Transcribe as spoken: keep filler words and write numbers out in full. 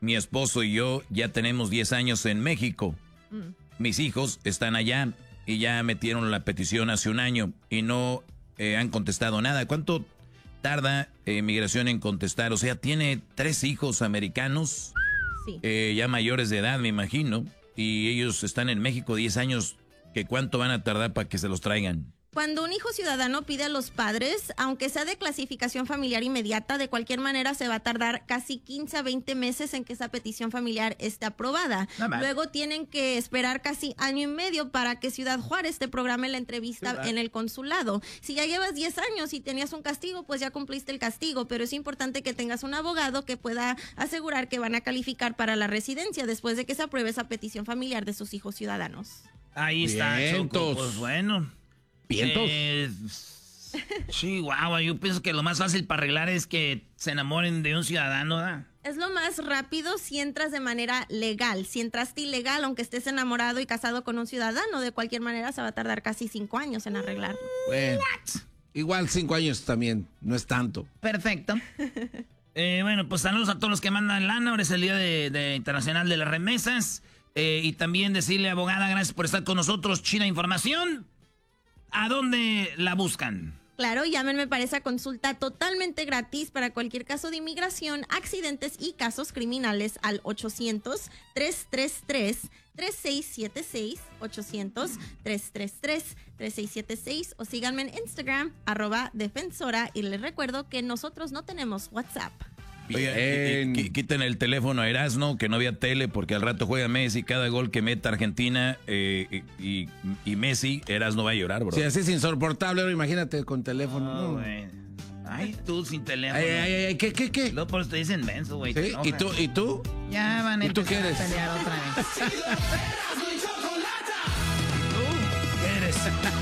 mi esposo y yo ya tenemos diez años en México. Mm. Mis hijos están allá y ya metieron la petición hace un año y no eh, han contestado nada. ¿Cuánto tarda eh, migración en contestar? O sea, tiene tres hijos americanos, sí. eh, ya mayores de edad, me imagino, y ellos están en México diez años. ¿Que cuánto van a tardar para que se los traigan? Cuando un hijo ciudadano pide a los padres, aunque sea de clasificación familiar inmediata, de cualquier manera se va a tardar casi quince a veinte meses en que esa petición familiar esté aprobada. Luego tienen que esperar casi año y medio para que Ciudad Juárez te programe la entrevista en el consulado. Si ya llevas diez años y tenías un castigo, pues ya cumpliste el castigo, pero es importante que tengas un abogado que pueda asegurar que van a calificar para la residencia después de que se apruebe esa petición familiar de sus hijos ciudadanos. Ahí está, Choco. Pues bueno. ¿Vientos? Eh, Chihuahua, yo pienso que lo más fácil para arreglar es que se enamoren de un ciudadano, ¿verdad? Es lo más rápido si entras de manera legal. Si entraste ilegal, aunque estés enamorado y casado con un ciudadano, de cualquier manera se va a tardar casi cinco años en arreglarlo. Bueno, igual cinco años también, no es tanto. Perfecto. eh, bueno, pues saludos a todos los que mandan lana. Ahora es el Día de, de Internacional de las Remesas. Eh, y también decirle, abogada, gracias por estar con nosotros. China Información, ¿a dónde la buscan? Claro, llámenme para esa consulta totalmente gratis para cualquier caso de inmigración, accidentes y casos criminales al ochocientos, tres tres tres, tres seis siete seis, ochocientos, tres tres tres, tres seis siete seis o síganme en Instagram, arroba defensora, y les recuerdo que nosotros no tenemos WhatsApp. Oye, en... quiten el teléfono a Erasno, que no había tele, porque al rato juega Messi. Cada gol que meta Argentina eh, y, y Messi, Erasno va a llorar, bro. Sí, así es insoportable, bro. Imagínate con teléfono. No, no. güey. Ay, tú sin teléfono. Ay, ay, ay, ¿qué, qué, qué? Luego por eso te dicen menso, güey. ¿Sí? ¿Y tú? ¿Y tú? Ya van a ¿Y tú qué eres? pelear otra vez. ¿Tú qué eres?